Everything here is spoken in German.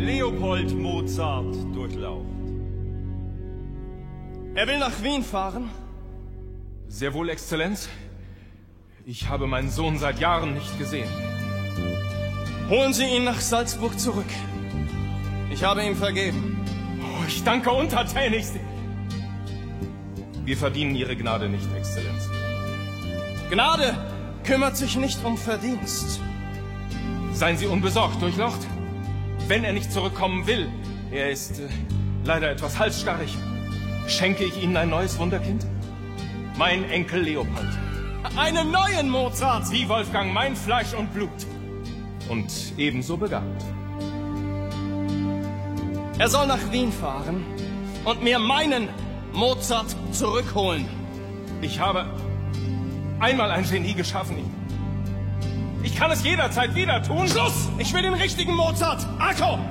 Leopold Mozart durchlaucht. Er will nach Wien fahren? Sehr wohl, Exzellenz. Ich habe meinen Sohn seit Jahren nicht gesehen. Holen Sie ihn nach Salzburg zurück. Ich habe ihm vergeben. Oh, ich danke untertänigst. Wir verdienen Ihre Gnade nicht, Exzellenz. Gnade kümmert sich nicht um Verdienst. Seien Sie unbesorgt, Durchlaucht. Wenn er nicht zurückkommen will, er ist leider etwas halsstarrig, schenke ich Ihnen ein neues Wunderkind? Mein Enkel Leopold. Einen neuen Mozart! Wie Wolfgang, mein Fleisch und Blut. Und ebenso begabt. Er soll nach Wien fahren und mir meinen Mozart zurückholen. Ich habe einmal ein Genie geschaffen. Ich kann es jederzeit wieder tun. Schluss! Ich will den richtigen Mozart! Arco!